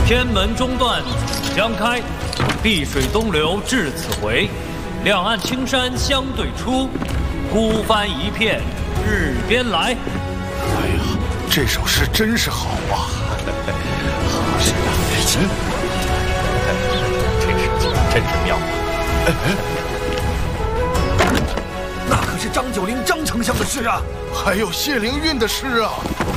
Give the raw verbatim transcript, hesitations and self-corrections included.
天门中断楚江开，碧水东流至此回。两岸青山相对出，孤帆一片日边来。 哎呀，这首诗真是好啊！好诗啊！行， 这事情真是妙啊！ 那可是张九龄张丞相的诗啊！ 还有谢灵运的诗啊！